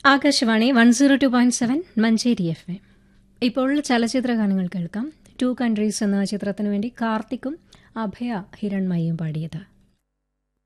Akashvani 102.7 Manjeri FM. ഇപ്പോൾ ചലച്ചിത്ര ഗാനങ്ങൾ കേൾക്കാം. 2 കൺട്രീസ് എന്ന ചിത്രത്തിനു വേണ്ടി കാർത്തിക്കും അഭയ ഹിരൺമയും പാടിയത്.